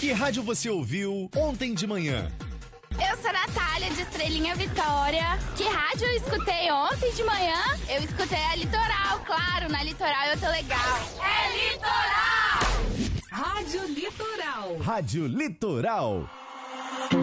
Que rádio você ouviu ontem de manhã? Eu sou a Natália, de Estrelinha Vitória. Que rádio eu escutei ontem de manhã? Eu escutei a Litoral, claro, na Litoral eu tô legal. É Litoral! Rádio Litoral. Rádio Litoral.